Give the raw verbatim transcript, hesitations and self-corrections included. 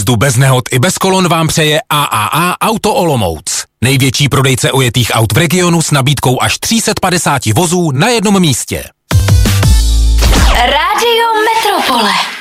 jízdu bez nehod i bez kolon vám přeje A A A Auto Olomouc. Největší prodejce ojetých aut v regionu s nabídkou až tři sta padesát vozů na jednom místě. Rádio Metropole.